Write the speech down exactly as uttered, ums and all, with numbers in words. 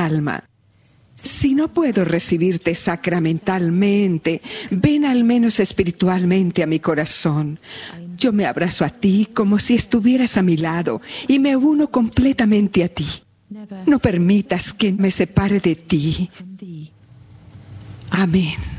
alma. Si no puedo recibirte sacramentalmente, ven al menos espiritualmente a mi corazón. Yo me abrazo a ti como si estuvieras a mi lado y me uno completamente a ti. No permitas que me separe de ti. Amén.